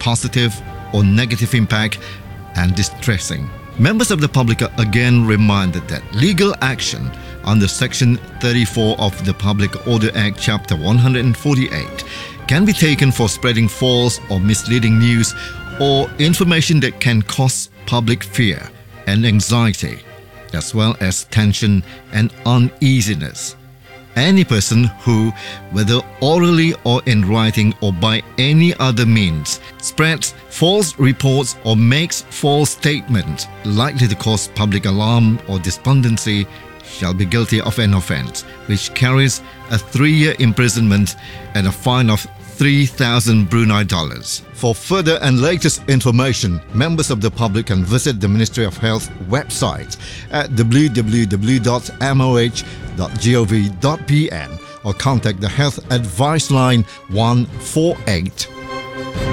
positive or negative impact and distressing. Members of the public are again reminded that legal action under Section 34 of the Public Order Act Chapter 148 can be taken for spreading false or misleading news or information that can cause public fear and anxiety, as well as tension and uneasiness. Any person who, whether orally or in writing or by any other means, spreads false reports or makes false statements likely to cause public alarm or despondency shall be guilty of an offence which carries a 3-year imprisonment and a fine of 3,000 Brunei dollars. For further and latest information, members of the public can visit the Ministry of Health website at www.moh.gov.pn or contact the Health Advice Line 148.